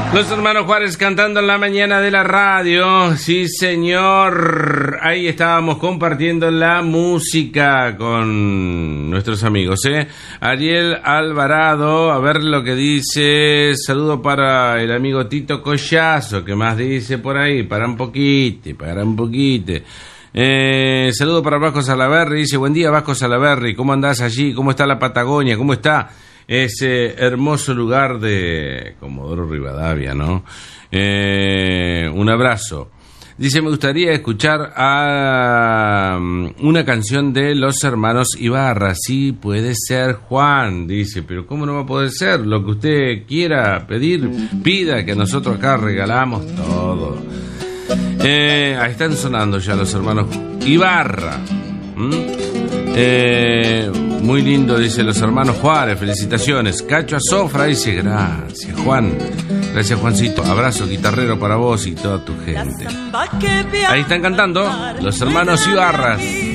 Los hermanos Juárez cantando en la mañana de la radio. Sí, señor. Ahí estábamos compartiendo la música con nuestros amigos, Ariel Alvarado, a ver lo que dice. Saludo para el amigo Tito Collazo. ¿Qué más dice por ahí? Para un poquito. Saludo para Vasco Salaverry. Dice, buen día, Vasco Salaverry. ¿Cómo andás allí? ¿Cómo está la Patagonia? ¿Cómo está ese hermoso lugar de Comodoro Rivadavia, no? Un abrazo. Dice, me gustaría escuchar a una canción de los hermanos Ibarra. Sí, puede ser, Juan. Dice, pero ¿cómo no va a poder ser? Lo que usted quiera pedir, pida, que nosotros acá regalamos todo. Ahí están sonando ya los hermanos Ibarra. Muy lindo, dice los hermanos Juárez, felicitaciones. Cacho Azofra dice, gracias Juan, gracias Juancito, abrazo guitarrero para vos y toda tu gente. Ahí están cantando los hermanos Ibarras.